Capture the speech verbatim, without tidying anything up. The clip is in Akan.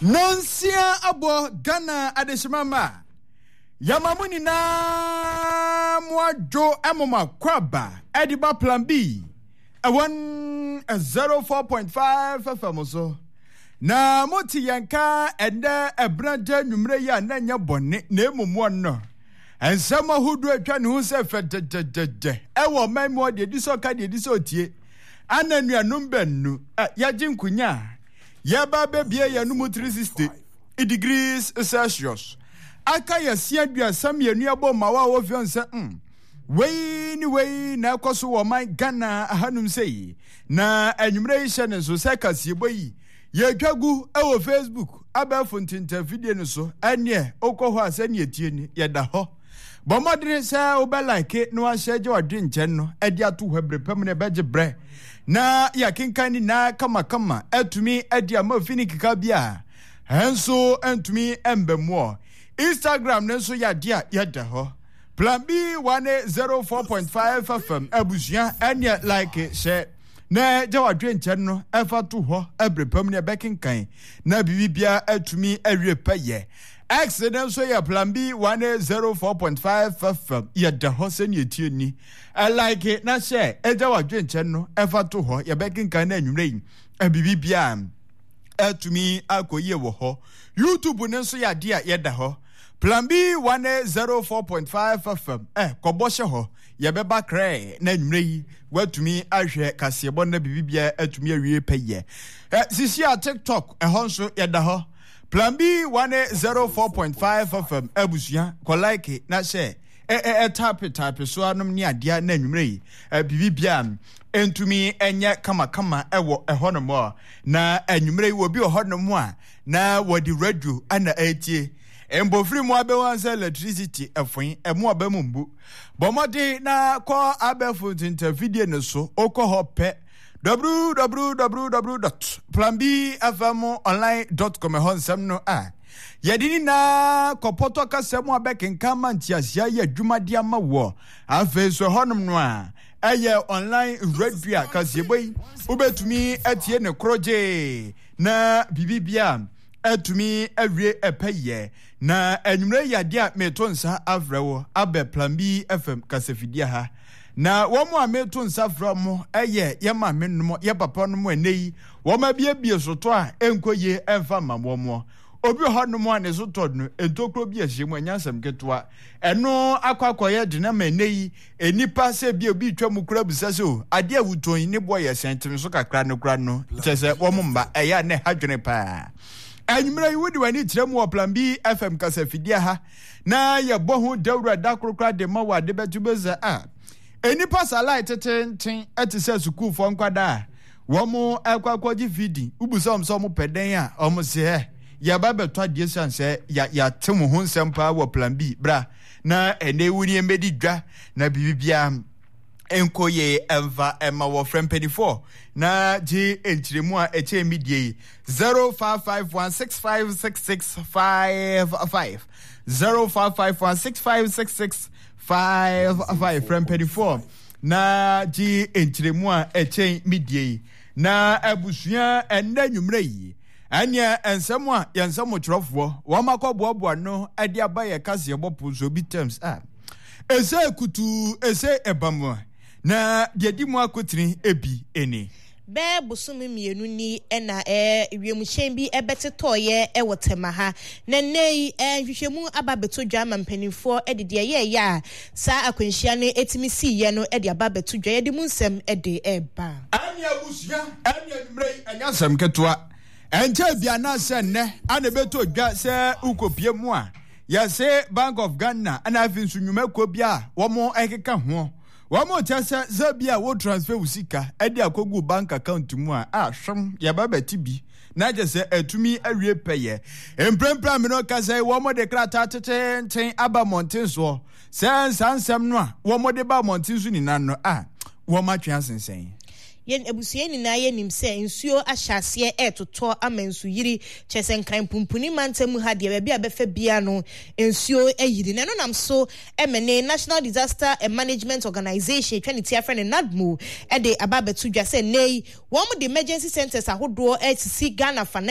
Nonsia abo Ghana adeshimama Yamamuni na mwajo emoma kwaba Ediba plan B a one a zero four point five F M so na moti yanka ende ebrande numre ya nanya bone na emumu no ensema hudu atwa ne hu se fetedede ewo memo de diso ka de diso tie ananuanum bennu yaje nkunya yaba bebie ya numu three sixty degrees Celsius aka ya siadua samienu abo mawa wo fionse mm wei ni wei na koso wo man Ghana ahanum sei na anwumre hye ne so seka sieboyi ye twagu ewo Facebook abafo ntinta video ne so ane okọ ho asane etie ni yeda ho bomodre sa obelike no ahyeje wadwe nchen no ade ato ho brepam ne beje bre na ya kinkani na kama kama etumi ade amafini kika bia henso entumi embemo Instagram ne so ya dia yeda ho plan B one oh four point five F M abusia anya like share na jawadwe nchen no efa to ho ebrepam ne bekinkan na bibibia atumi awie paye accident so ya plan B one oh four point five F M yeda ho sene etie ni I like it na share ejawadwe nchen no efa to ho ya bekinkan na anwumre yi abibibia atumi akoye wo ho YouTube ne so ya dia yeda ho plan B one oh four point five F M eh koboshe ho yebeba kre na nwumre yi watumi ahwe kasebo na bibibia atumi awie peye eh sisi a TikTok eh honso yeda ho plan B one oh four point five F M abusia ko like na share eh eh tap tap so anom ni adia na nwumre yi eh bibibia entumi enye kama kama ewo ehonomo na anwumre yi obi ohonomo a na wodi radio ana etie embofri mu abewanse electricity efun emu abamumbu bomode na ko abefo tinta video ne so okoho pe w w w dot plan b f m online dot com honsam no a yedini na kopoto kasemu abekenka mantiasia ye adwumade amawo afeso honum no a eye online radio kaseboi ubetumi atie ne kroje na bibibia atumi awie epeye na anwumre yade a metonsa afrewo abe plan B F M kasefidia ha na womo a metonsa aframo eye yema menno ye papa no mo enei woma bie bie soto a enkoye emfa mamwo obi hono ne soto no entokro bie hyemu anyansam ketoa eno akwakoye de na menei enipa se bie obi twam kura busase o ade awuton ne boye sentim so kakra no kura no tese womo mba eya ne hadwene pa anwumre yi wodi wani tiremu wa plan B F M kasafidia ha na ye bohu dawura dakrokra de ma wa de betubeza a enipa salai teten etise school fo nkwada womo akwakwaji fidi ubusom so mo peden a omo se ya baba to adie sanse ya ya temu ho nsempa wa plan B bra na ene wuni embedi dwa na bibibia enkoye enva ema wo frem twenty-four na ji enchiremu a eche midie zero five five one six five six six five five zero five five one six five six six five five frem twenty-four na ji enchiremu a eche midie na abusua enda nwumre yi anya ensemu a yensemu trofo wo makoboabo no ade abaye kase ebopo so bi terms ah ese kutu ese ebamu na dedi mu akotiri ebi eni be busumi mienu ni ena eh wiemhyen bi ebetetoye ewotema ha na nei eh hwehwemu ababeto dwama mpanifo edede ye ya sa akwanhia ne etimi si ye no ede ababeto dwa ye de mu nsem ede eba anya busia anya nwumrei anya sam ketwa enche bia na se ne ana beto dwa se ukopie mu a ya se Bank of Ghana ana afinsu nwuma ko bia wo mo ekeka ho wamo tasa zabia wo transfer usika edi akogu bank account mu a ahwem ya baba tibi na je se atumi awie peye emprempra me no kasa wamo de krata teten ten aba mountain so san sansam no a wamo de ba mountain so ni nanno a wo ma twa sensen yen ebusuye ni na ye nimse nsuo ahyase etoto amansu yiri chesen kan pumpuni mantemu ha de bia befa bia no nsuo ayiri na no nam so emene National Disaster Management Organization twenty friend N A D M O e de ababetu dwa se nei wo mo de emergency centers ahodo e sisi Ghana fa